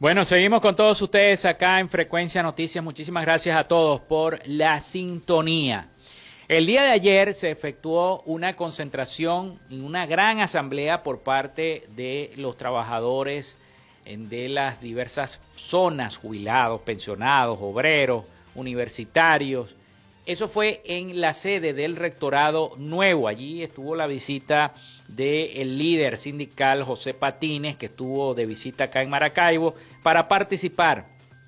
Bueno, seguimos con todos ustedes acá en Frecuencia Noticias. Muchísimas gracias a todos por la sintonía. El día de ayer se efectuó una concentración en una gran asamblea por parte de los trabajadores de las diversas zonas, jubilados, pensionados, obreros, universitarios. Eso fue en la sede del Rectorado Nuevo. Allí estuvo la visita del líder sindical José Patines, que estuvo de visita acá en Maracaibo, para participar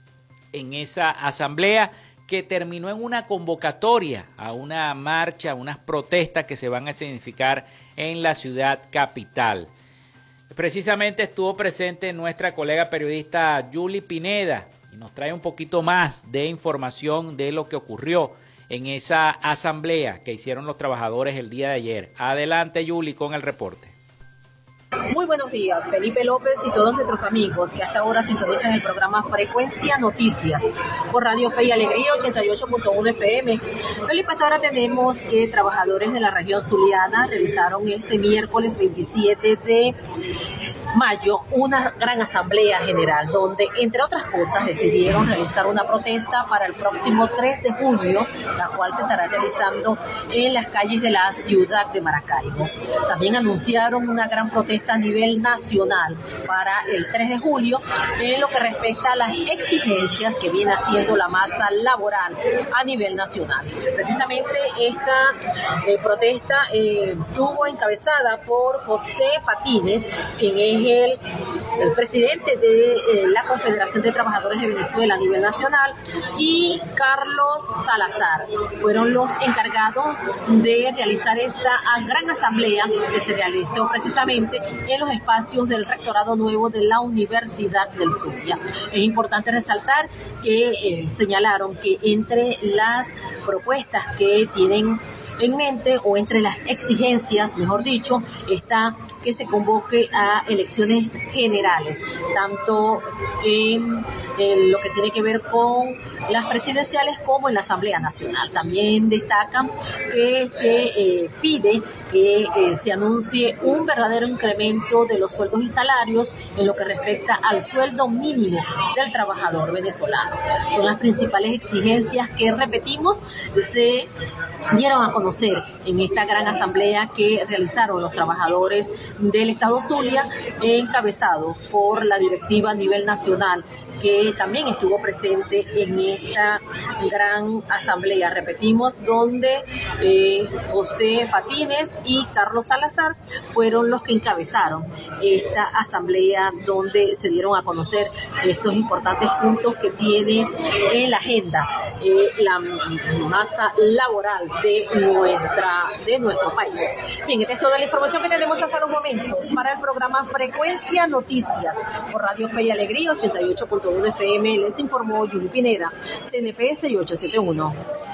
en esa asamblea que terminó en una convocatoria a una marcha, unas protestas que se van a escenificar en la ciudad capital. Precisamente estuvo presente nuestra colega periodista Yuli Pineda y nos trae un poquito más de información de lo que ocurrió en esa asamblea que hicieron los trabajadores el día de ayer. Adelante, Yuli, con el reporte. Muy buenos días, Felipe López y todos nuestros amigos que hasta ahora sintonizan el programa Frecuencia Noticias por Radio Fe y Alegría 88.1 FM. Felipe, hasta ahora tenemos que trabajadores de la región zuliana realizaron este miércoles 27 de mayo una gran asamblea general donde, entre otras cosas, decidieron realizar una protesta para el próximo 3 de junio, la cual se estará realizando en las calles de la ciudad de Maracaibo. También anunciaron una gran protesta a nivel nacional para el 3 de julio en lo que respecta a las exigencias que viene haciendo la masa laboral a nivel nacional. Precisamente esta protesta estuvo encabezada por José Patines, quien es el presidente de la Confederación de Trabajadores de Venezuela a nivel nacional, y Carlos Salazar. Fueron los encargados de realizar esta gran asamblea que se realizó precisamente en los espacios del Rectorado Nuevo de la Universidad del Zulia. Es importante resaltar que señalaron que entre las propuestas que tienen en mente, o entre las exigencias, mejor dicho, está que se convoque a elecciones generales, tanto en lo que tiene que ver con las presidenciales como en la Asamblea Nacional. También destacan que se pide que se anuncie un verdadero incremento de los sueldos y salarios en lo que respecta al sueldo mínimo del trabajador venezolano. Son las principales exigencias que, repetimos, se dieron a conocer en esta gran asamblea que realizaron los trabajadores del Estado Zulia, encabezado por la directiva a nivel nacional, que también estuvo presente en esta gran asamblea, repetimos, donde José Patines y Carlos Salazar fueron los que encabezaron esta asamblea, donde se dieron a conocer estos importantes puntos que tiene en la agenda la masa laboral de nuestro país. Bien, esta es toda la información que tenemos hasta los momentos para el programa Frecuencia Noticias por Radio Fe y Alegría 88.1 FM. Les informó Yuli Pineda, CNP 6871.